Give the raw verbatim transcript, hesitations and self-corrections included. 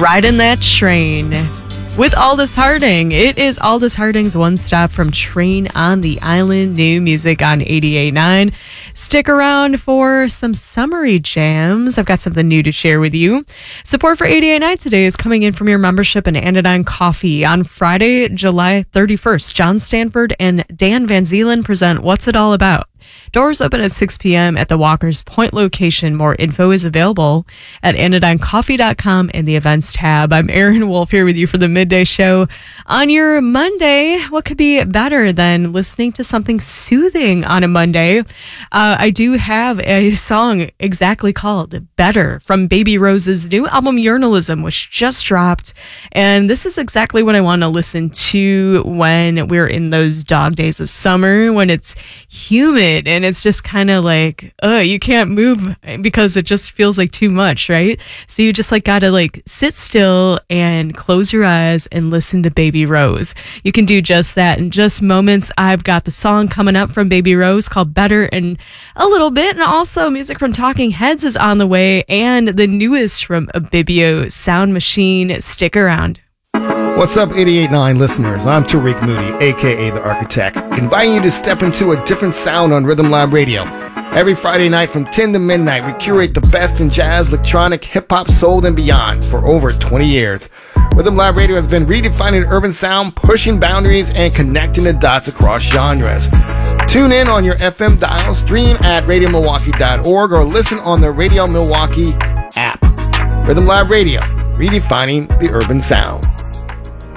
riding that train with Aldous Harding. It is Aldous Harding's One Stop from Train on the Island. New music on eighty-eight point nine. Stick around for some summary jams. I've got something new to share with you. Support for eighty-eight point nine today is coming in from your membership in Anodyne Coffee. On Friday, July thirty-first, John Stanford and Dan Van Zeelen present What's It All About? Doors open at six p.m. at the Walker's Point location. More info is available at anodyne coffee dot com in the events tab. I'm Erin Wolf here with you for the midday show. On your Monday, what could be better than listening to something soothing on a Monday? Uh, I do have a song exactly called Better from Baby Rose's new album Journalism, which just dropped. And this is exactly what I want to listen to when we're in those dog days of summer, when it's humid. And it's just kind of like, oh, you can't move because it just feels like too much, right? So you just like got to like sit still and close your eyes and listen to Baby Rose. You can do just that in just moments. I've got the song coming up from Baby Rose called Better in a little bit. And also music from Talking Heads is on the way. And the newest from Abibio Sound Machine. Stick around. What's up, eighty-eight point nine listeners? I'm Tariq Moody, a k a. The Architect, inviting you to step into a different sound on Rhythm Lab Radio. Every Friday night from ten to midnight, we curate the best in jazz, electronic, hip-hop, soul, and beyond for over twenty years. Rhythm Lab Radio has been redefining urban sound, pushing boundaries, and connecting the dots across genres. Tune in on your F M dial, stream at radio milwaukee dot org, or listen on the Radio Milwaukee app. Rhythm Lab Radio, redefining the urban sound.